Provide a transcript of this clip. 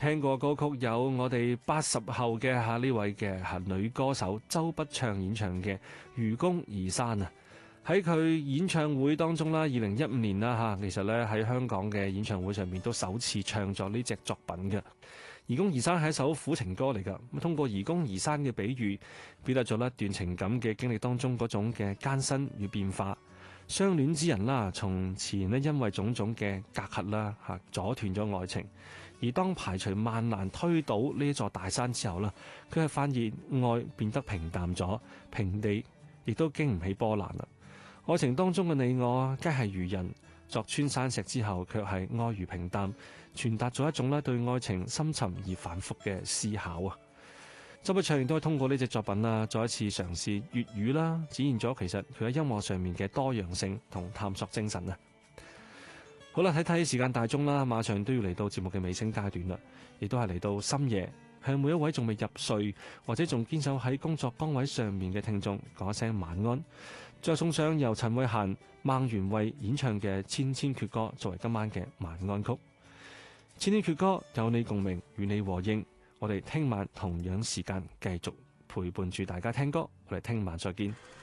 聽過歌曲有我哋80後嘅呢位嘅女歌手周筆暢演唱嘅《愚公移山》啊。喺佢演唱會當中啦，2015年啦其實咧喺香港嘅演唱會上面都首次唱咗呢隻作品嘅《愚公移山》係一首苦情歌嚟㗎。咁通過愚公移山嘅比喻，表達咗一段情感嘅經歷當中嗰種嘅艱辛與變化。相戀之人啦，從前咧因為種種嘅隔閡啦阻斷咗愛情，而當排除萬難推倒呢一座大山之後啦，佢係發現愛變得平淡咗，平地亦都經唔起波瀾啦。愛情當中嘅你我，皆係如人，鑿穿山石之後，卻係愛如平淡，傳達咗一種咧對愛情深沉而反覆嘅思考啊！周筆暢亦都係通過呢隻作品啦，再一次嘗試粵語啦，展現咗其實佢喺音樂上面嘅多樣性同探索精神啊！好啦，睇睇時間大鐘啦，馬上都要嚟到節目嘅尾聲階段啦，亦都係嚟到深夜，向每一位仲未入睡或者仲堅守喺工作崗位上面嘅聽眾講一聲晚安。再送上由陳慧嫻、孟元慧演唱嘅《千千闕歌》作為今晚嘅晚安曲。千千闕歌有你共鳴，與你和應。我哋聽晚同樣時間繼續陪伴住大家聽歌，我哋聽晚再見。